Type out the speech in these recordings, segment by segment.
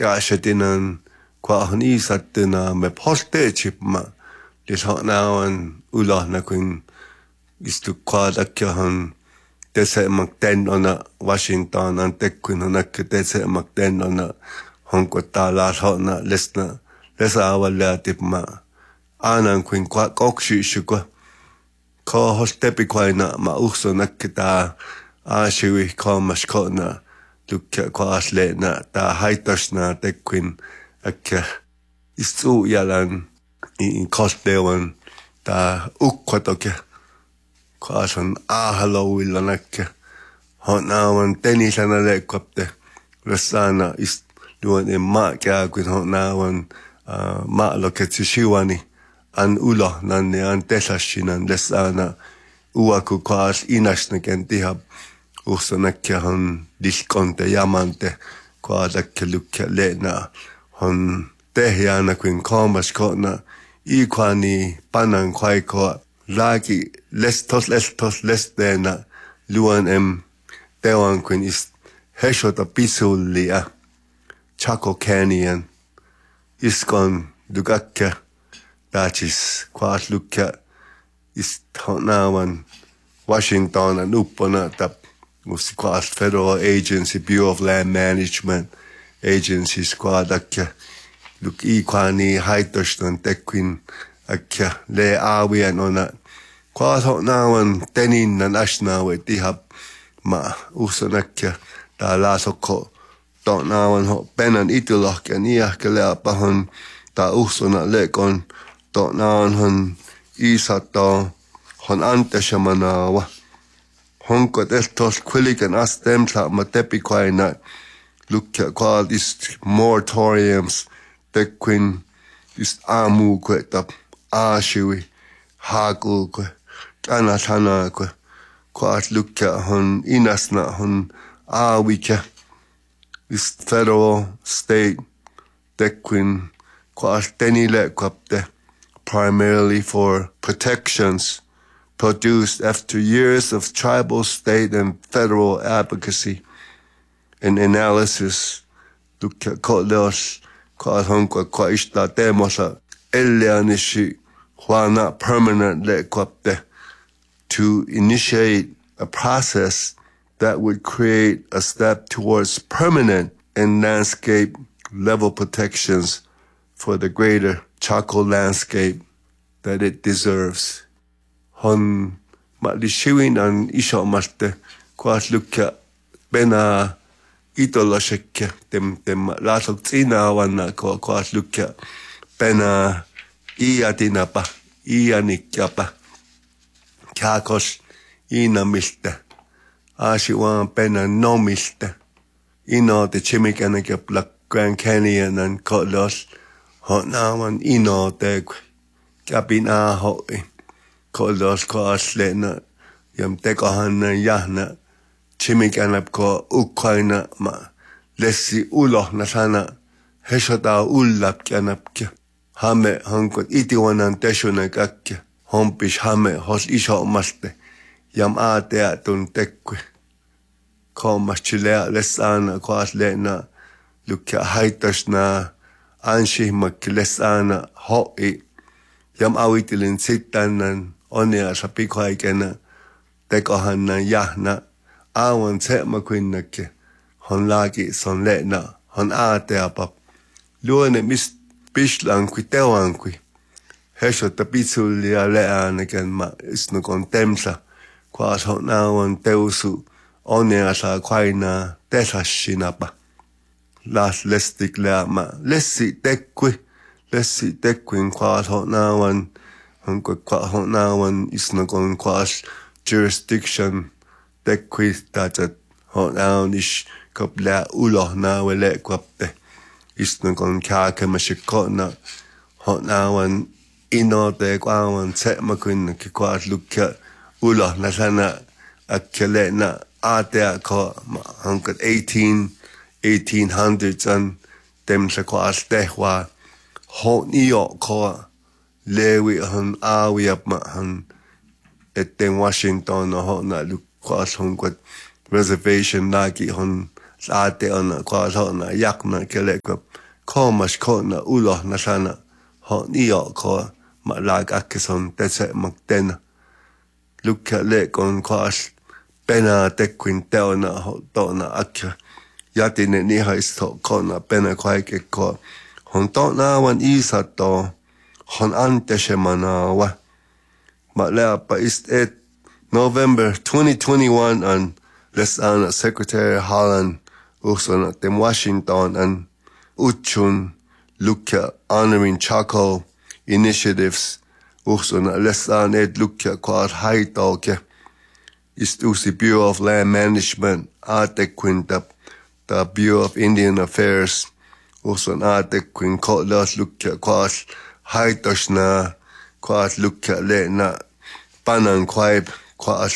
kaashatinan kwahon isattuna me polte chipma lishonawan ulahna kuin istu kwadakkahon tese makten ona Washington an tekkuin honakke tese makten ona honko tala hona lesna lesa awalla tipma anan kuin kwa kokshi shukwa ko hostepi kwaina ma uhso nakkita aashiwi koomashkona lukka kwaaslena ta haitasna tekkuin akka istu yalan in kostewan ta ukkotoke kwaasan ahalowilla nakke honawan tenisana lekkopte lesana ist luon en maakia kuin honawan maaloketsishiwani an ulo nanne an tesashinan lesana uaku kwaas inasnaken tihab uhsonakke hon diskonte jamante kwaadakke lukka lena hon tehjana kuin koomaskona ikwani panan kwaikoa laki lestos lestena luon em tewan kuin ist heshota pisullia Chaco Canyon iskon dugakke dachis kwaas lukka ist honawan Washington and uppona tap musti kwaas Federal Agency Bureau of Land Management Agency kwaadakke luk ikwani haitoston tekkin akka le awian ona kwaas honawan teninnan ashnawe tihab ma usonakke ta lasokko tonawan ho penan itulohken iahkelea pahon ta uhsona lekon tonawan hon isato hon anteshamanawa honko testos kwiliken astemsa ma tepikwaina lukka kwaad ist moratoriums tekkin ist aamukwe tap aashiwi hakulkwe kanasanakwe kwaad lukka hon inasna hon aawike is federal, state, tekkin kwaas tenile kwapte primarily for protections produced after years of tribal, state, and federal advocacy and analysis. Lukka koleos kwaas honkwa kwaista temosa elianishi huana permanently kwapte to initiate a process that would create a step towards permanent and landscape level protections for the greater Chaco landscape that it deserves. Hon malishiwin an isho maste kwaas lukka bena itoloshekke tem lasok tsina wana kwaas lukka bena iatinapa ianikkapa kakos inamista Ashiwan pena nomista ino te chimikanake plak Grand Canyon and kolos honawan ino te kapina hoi kolos kwaas lena yam tekohan yahna chimikanap ko Ukraina ma lessi ulo nasana heshota ullap kanapke hame hankot itiwanan teshuna kakke hompish hame hos isho maste yam aatea tun tekkwe koomas chilea lesana kwaas lena lukka haitasna anshihmakki lesana hoi yam awitilin sittanan onea sapikwaikena tekohannan yahna awan tsemakwinnakke hon laki son lena hon aatea pap luone mis pishlankwi tewankwi heshota pitsullia leanaken ma isnukon temsa kwaas honawan teusu oneasa kwaina tesashinapa las lestik leama lessi tekkwin kwaas honawan honko kwaas honawan isnukon kwaas jurisdiction tekkwis tatat honawan ish koplea ulohnawe lekwapte isnukon kaakemashikona honawan inote kwawan tsemakwin kwaas lukka ulo nasana akkelena atea ko hankat 1800s an dem sa kwaas tehwa hon iyo ko lewi han awi up ma han etten Washington ho na lu kwaas hankat reservation lagi hon saate on quasona yakna keleko komas kona ulo nasana ho nio ko malag akison tese makten lukka le kon quas pena te quinteona ho dona akya yatine ni haisto kona pena kwaike ko hon tona wan isato hon ante semana wa malea pa ist et November 2021 and Lesana Secretary Holland also in Washington and Uchun Lukia honoring Chaco initiatives also Lesana et Lukia quad high talke is the Bureau of Land Management Ate Quinta the Bureau of Indian Affairs also Ate Quin called Lukia quad high toshna quad Lukia le na panan quaib quad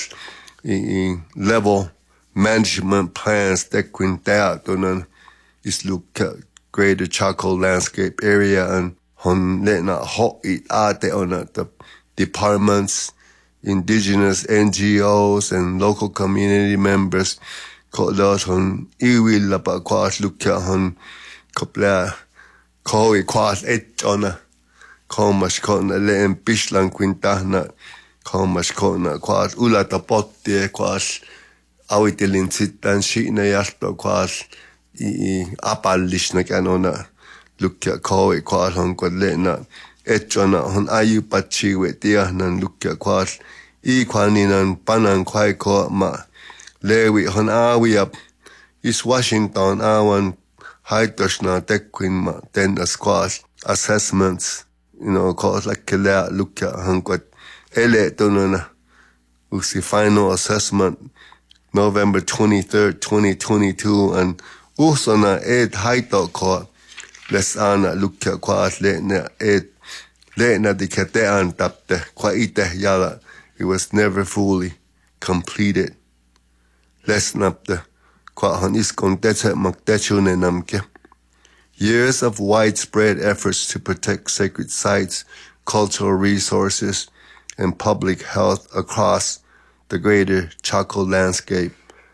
level management plans that quinta is look at Greater Chaco landscape area and hon letna hot it ate on the departments, indigenous NGOs and local community members called out on iwil pa quas look at hon couple koi quas et on a comas con a len bishlan quintana comas con a quas ulata potte quas awitelin sitan shina yasto quas apalishna canona lukya koi quas hon kodlena etchona hon ayu pachi wetia nan lukya quas quaninan panan quai ko ma lewi hon awi up is Washington awan haitoshna tequin ma tendas quas assessments cause like kela lukya hon kod ele tonona usi final assessment November 23rd, 2022, and also na haito ko lesana lukya quas letna letna diketean tapte quaite yala. It was never fully completed. Lesnapte quahon is contete maktechune namke. Years of widespread efforts to protect sacred sites, cultural resources, and public health across the Greater Chaco landscape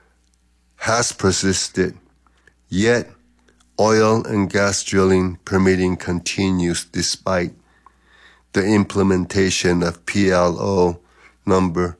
has persisted, yet oil and gas drilling permitting continues despite the implementation of PLO number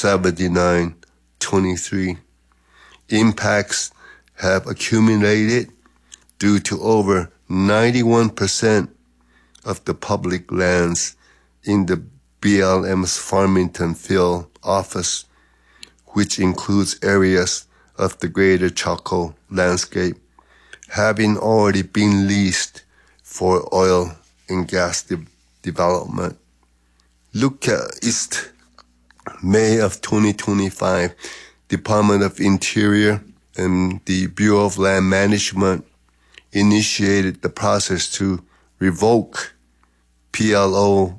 7923. Impacts have accumulated due to over 91% of the public lands in the BLM's Farmington Field office, which includes areas of the Greater Chaco landscape, having already been leased for oil and gas development. Look at East May of 2025, Department of Interior and the Bureau of Land Management initiated the process to revoke PLO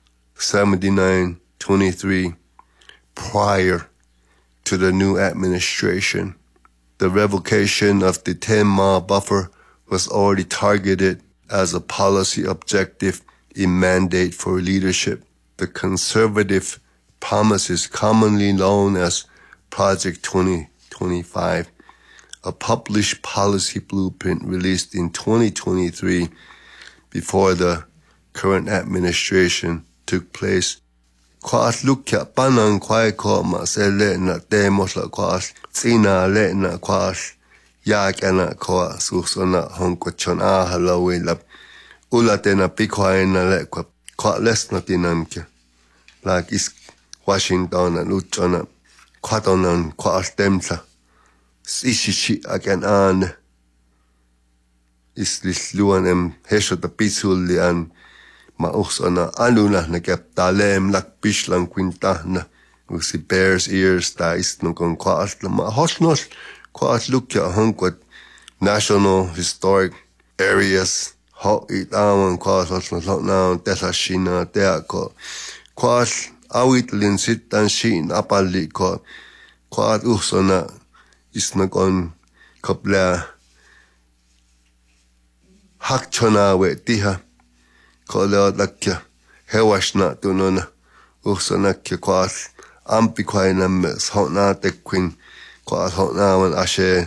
7923 prior to the new administration. The revocation of the 10-mile buffer was already targeted as a policy objective in mandate for leadership. The conservative promises commonly known as Project 2025, a published policy blueprint released in 2023 before the current administration took place. Quas lukya panan quai koma se le na demos la quas tsina le na quas yakana koa susona honkochon halawi la ulatena pikwaina le kwa lesna dinamke like is Washington and Uchona quatonan quas temsa sishichi again an is this luanem hesho the pisulli an mausona aluna na kaptalem lak bishlan quintana usi bears ears da is no con quas la ma hosnos quas lukya honkot national historic areas ho it awan quas hosnos now tesashina teako quas awitlin sitan shin apalli ko quas usona is no con kopla hakchona we tiha kola lakya hewashna tunona usona ke quas ampi kwaina mes hona te queen quas hona wan ashe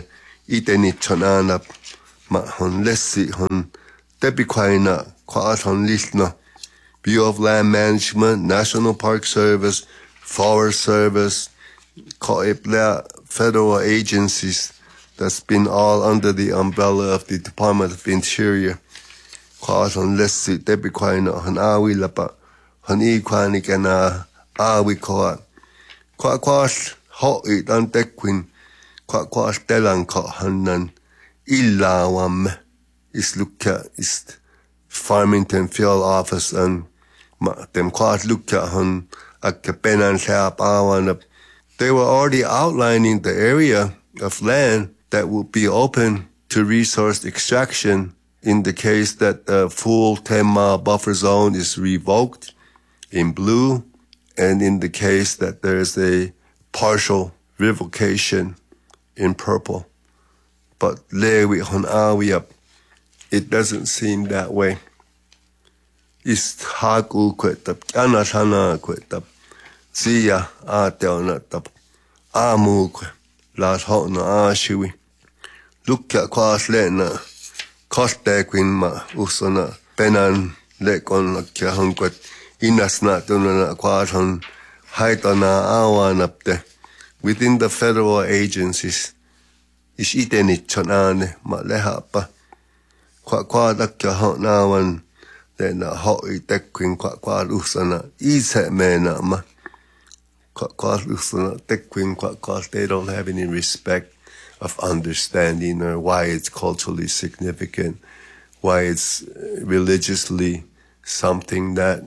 iteni chonana ma hon lessi hon tepi kwaina kwaat hon listna Bureau of Land Management, National Park Service, Forest Service, federal agencies that's been all under the umbrella of the Department of Interior. Kwaat hon lessi tepi kwaina hon awi lapa hon kwani kana awi kwaat. Kwaat hoi dan tekwin kwaat telan ka hanan illa wam is lukka is Farmington Field Office and them kwaat lukka han akkepenan sap awan. They were already outlining the area of land that would be open to resource extraction in the case that the full 10-mile buffer zone is revoked in blue, and in the case that there is a partial revocation in purple. But lewi hon awi it doesn't seem that way. Is haku kwetap anasana kwetap siya ateona tap amu kwe las hotna ashiwi lukka kwas lena koste kwin ma usona penan lekon lakya hankwet inasna tunana kwas hon haitana awanapte within the federal agencies is itenit chonane ma lehapa kwa dakya hotnawan then hoi tekwin kwa usana ise mena ma kwa usana tekwin kwa they don't have any respect of understanding or why it's culturally significant, why it's religiously something that,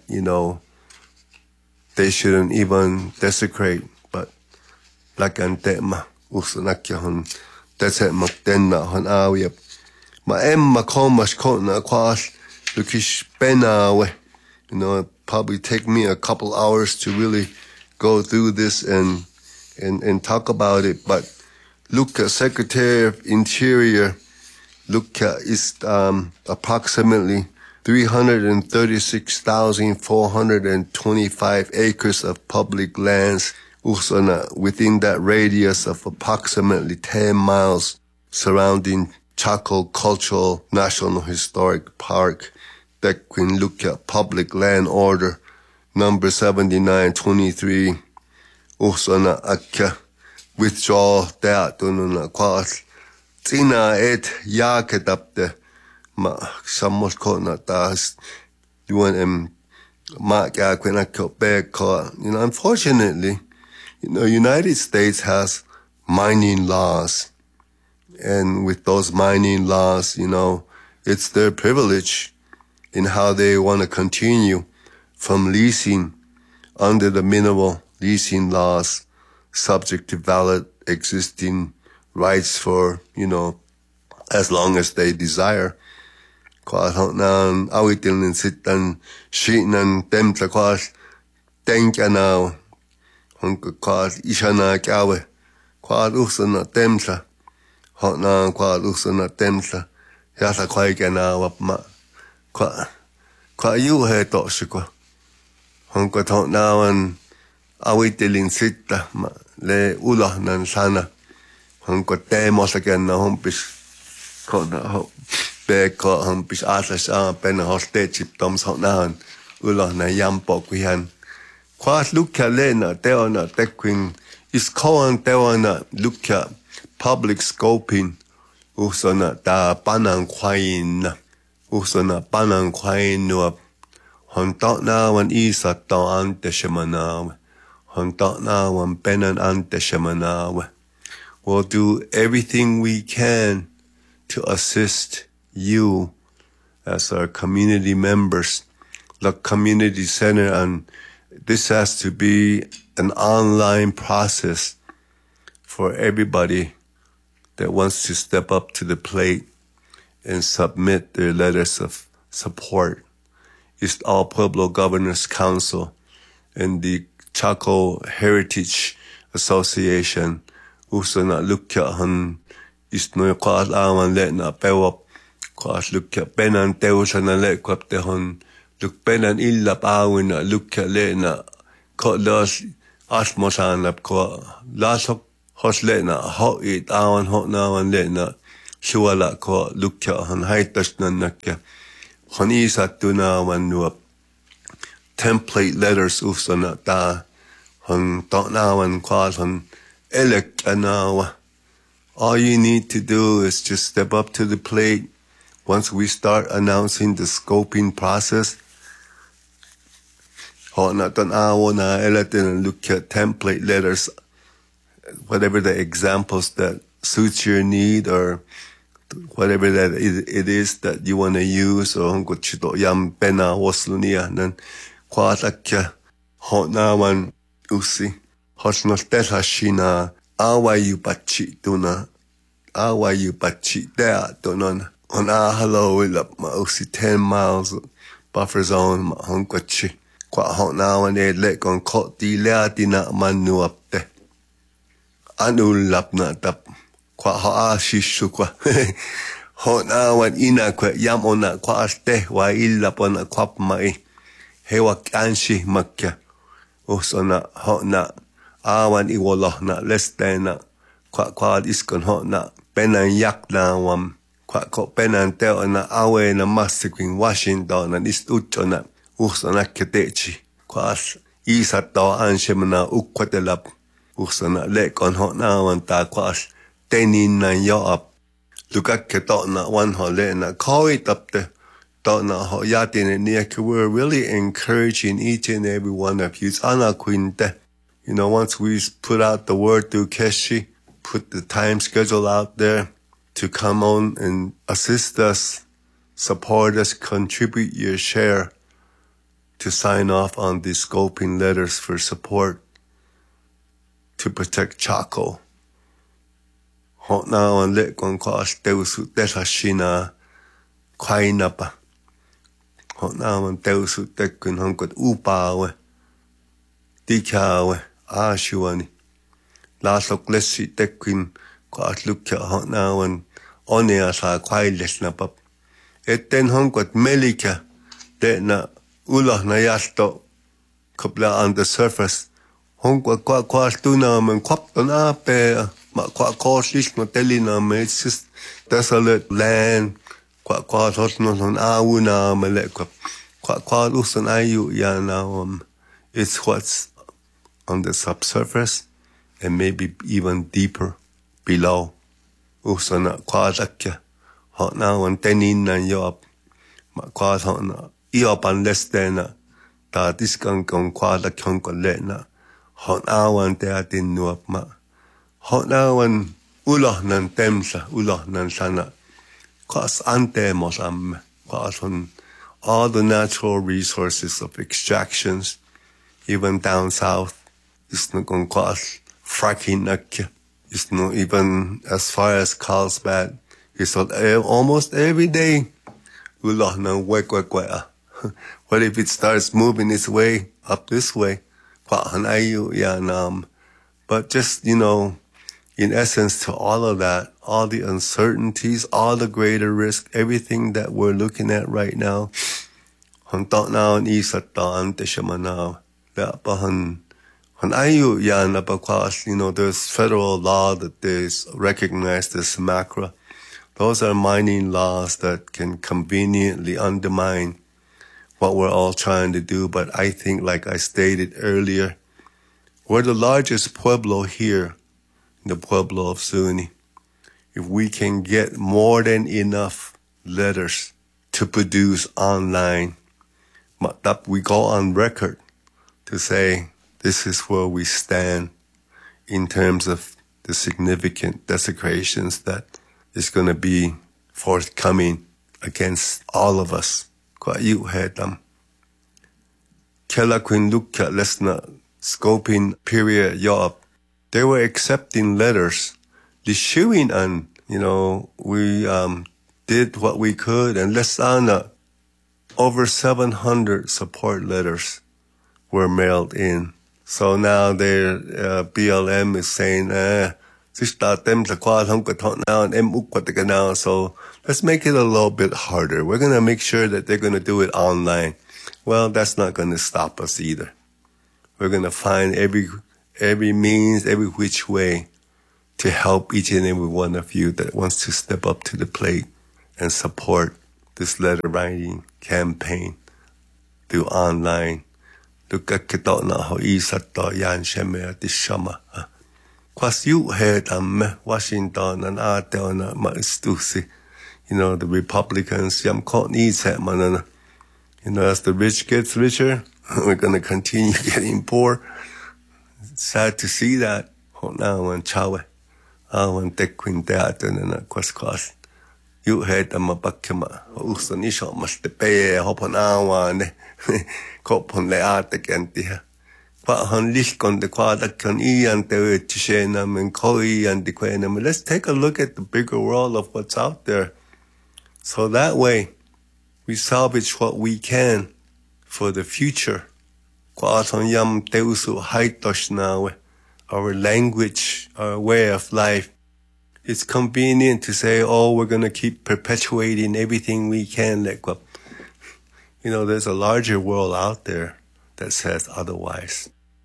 they shouldn't even desecrate. But lakante ma usana kya hon tese maktenna hon awiyap ma emma komash kona kwash lukish penawe. It probably take me a couple hours to really go through this and talk about it. But Luka, Secretary of Interior, Luka is approximately 336,425 acres of public lands within that radius of approximately 10 miles surrounding Chaco Cultural National Historic Park, that Queen Luka Public Land Order number 7923 usana akka withdraw that tununa kwas tina et yaketapte ma samos kona tas doing ma ka kwena kopeka. Unfortunately, United States has mining laws, and with those mining laws, it's their privilege in how they want to continue from leasing under the mineral leasing laws, subject to valid existing rights for, as long as they desire. Kwa nan awitin in sitan shinan temta kwas tenka now hunka kwas ishana kawe kwa usana temta hot nan kwa usana temta yasa kwa kana wapma kwa yu he to shikwa hunka to nawan awitin sita le ulah nan sana hunka temo sakan na humpis kona ho Beko humpis asas pena hostechip toms honan ulah na yampo kwihan kwas lukka lena teona tekwin is koan teona lukka public scoping usona ta panang kwain usona panang kwain no honta na wan isa ta ante shemana honta na wan penan ante shemana. We'll do everything we can to assist you as our community members, the community center, and this has to be an online process for everybody that wants to step up to the plate and submit their letters of support. It's all Pueblo Governors Council and the Chaco Heritage Association. Usana lukya han isno kwa awan le na pewap Kwas lukka penan teusana le kwapte hon luk penan illa pawina lukka le na ko las asmosanap ko lasok hos lena ho it awan ho nawan lena shuala ko lukya han haitas nanaka hon isa tunawan nuap template letters usana ta hon nawan kwal hon elek anawa. All you need to do is just step up to the plate. Once we start announcing the scoping process, ho na ton awo na elatin look at template letters, whatever the examples that suits your need or whatever that it is that you want to use, or hong chito yam pena waslunia nan kwatakya ho na wan usi hos no shina awa yu pachi tuna awa yu pachi dea tunon on a hello up ma usi 10 miles buffer zone ma hong kwachi kwa ho na wan e lek on kot di lea tina manu up te anu lap na tap kwa ho a shishu kwa ho na wan ina kwa yam ona kwa ste wa illa pona kwap mai hewa kanshi makya usona ho na awan iwolo na lestena kwa iskon ho na penan yak na wam kwa ko penan te na awe na massikwin Washington na istucho na usona ketechi kwa isa to anshemna ukwatelap usona lekon ho na wan ta kwa tenin na yo up lukak keto na wan ho le na koi tapte to na ho yatin ne we're really encouraging each and every one of you ana quinte. You know, once we put out the word through Keshi, put the time schedule out there to come on and assist us, support us, contribute your share to sign off on the scoping letters for support to protect Chaco. Hot now on let gon cost deusu detashina kwainapa. Hot now on deusu dekun hongot upawe. Dikawe. Shuani. Last look let's see tequin quite look at hot now and only as I quite less nap up. Et then hung got melika that na ulah na yasto couple on the surface. Hung got quite tunam and quap on up ma quite cautious no telling it's just desolate land quite hot no on awuna melek quite usan ayu ya now it's what's on the subsurface and maybe even deeper below. Usana quadakya hot now and tenin and yop ma quad hot iop unless then ta discan con quadak letna hot now and there din nuop ma hot now and ulah nan temsa ulah nan sana quas ante mosam quas on all the natural resources of extractions even down south. It's not going to cost fracking. It's not even as far as Carlsbad. It's almost every day. What if it starts moving its way up this way? But just, you know, in essence to all of that, all the uncertainties, all the greater risk, everything that we're looking at right now, you know, there's federal law that is recognized as MACRA. Those are mining laws that can conveniently undermine what we're all trying to do. But I think, like I stated earlier, we're the largest pueblo here, the Pueblo of Zuni. If we can get more than enough letters to produce online, that we go on record to say, this is where we stand in terms of the significant desecrations that is going to be forthcoming against all of us. Kela Queen Luka Lesna scoping period Yob. They were accepting letters. The shooing and, you know, we did what we could and Lesana over 700 support letters were mailed in. So now their BLM is saying, so let's make it a little bit harder. We're going to make sure that they're going to do it online. Well, that's not going to stop us either. We're going to find every means, every which way to help each and every one of you that wants to step up to the plate and support this letter writing campaign through online. Look at Kitona ho isato yan shemea dishama. Quas you head Washington and Ateona Maistusi. You know, the Republicans, yam caught needs it, man. You know, as the rich gets richer, we're going to continue getting poor. It's sad to see that. Now, when Chawe, when Tequin Teater and Quasquas, you heard them a bakima, Usanisha must pay a hop on our and cop on the art again. But on Lishkon, the quad can e and the Tishanam and Koi and the Quenam. Let's take a look at the bigger world of what's out there. So that way, we salvage what we can for the future. Our language, our way of life. It's convenient to say, oh, we're going to keep perpetuating everything we can. You know, there's a larger world out there that says otherwise.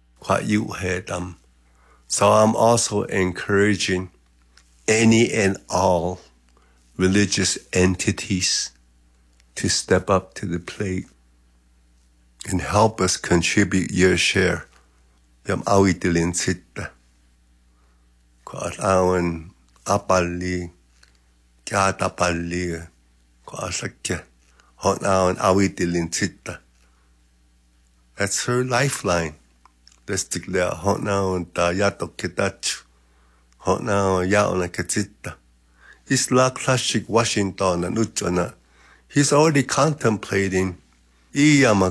So I'm also encouraging any and all religious entities to step up to the plate and help us contribute your share. Yam awitilin sitta. Kwaat awan apali, kiatapali, kwaasakya. Hot awan awitilin sitta. That's her lifeline. Let's declare hot awan ta yatok kitachu. Hot awan yaona katitta. He's like classic Washington and Uchana. He's already contemplating. He's gonna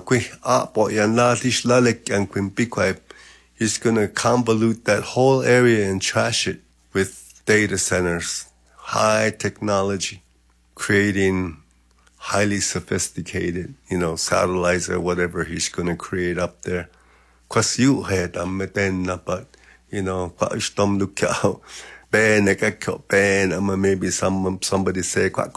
convolute that whole area and trash it with data centers, high technology, creating highly sophisticated, satellites or whatever he's gonna create up there. But, maybe somebody say, but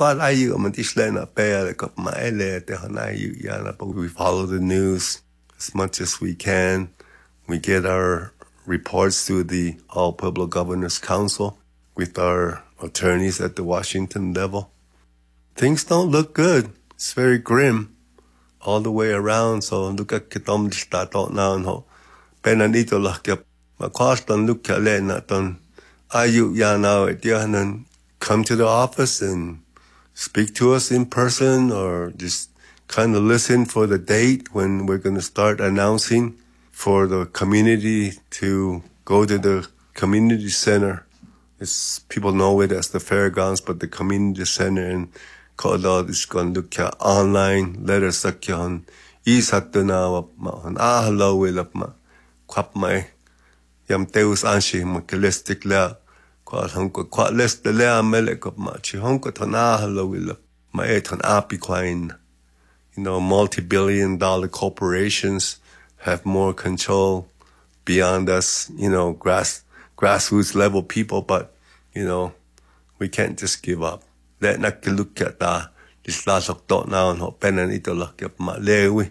we follow the news as much as we can. We get our reports through the All Pueblo Governors Council with our attorneys at the Washington level. Things don't look good. It's very grim all the way around. So look at Kitom Stato now. Benanito Lakap. Makastan look at Lenaton. Ayu Yana, come to the office and speak to us in person, or just kind of listen for the date when we're going to start announcing for the community to go to the community center. People know it as the fairgrounds, but the community center in Kodod is going to look at online letters sakyan isatuna ma ahalo wilap ma kwap mai yam teus anshi makelistic la kwa hanko kwa lest le amelekop ma chi hanko tana halo wilap ma etan api kwain. Multi-billion-dollar corporations have more control beyond us, grassroots level people, but, we can't just give up. Let not look at this last now and hope and it look up my lewi.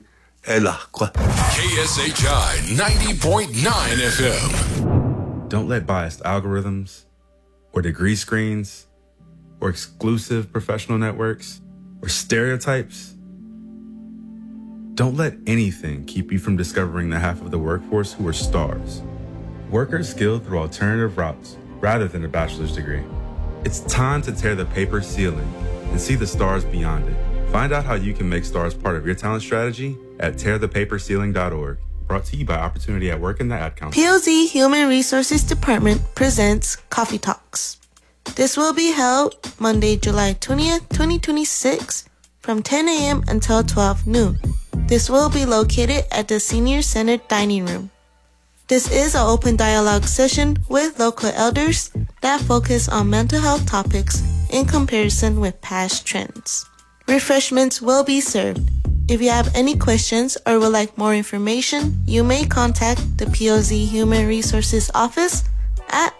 KSHI 90.9 FM. Don't let biased algorithms or degree screens or exclusive professional networks or stereotypes. Don't let anything keep you from discovering the half of the workforce who are stars. Workers skilled through alternative routes rather than a bachelor's degree. It's time to tear the paper ceiling and see the stars beyond it. Find out how you can make stars part of your talent strategy at tearthepaperceiling.org. Brought to you by Opportunity at Work and the Ad Council. POZ Human Resources Department presents Coffee Talks. This will be held Monday, July 20th, 2026 from 10 a.m. until 12 noon. This will be located at the Senior Center Dining Room. This is an open dialogue session with local elders that focus on mental health topics in comparison with past trends. Refreshments will be served. If you have any questions or would like more information, you may contact the POZ Human Resources Office at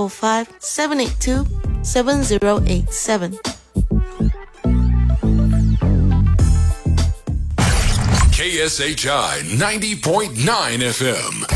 505-782-7087. KSHI 90.9 FM.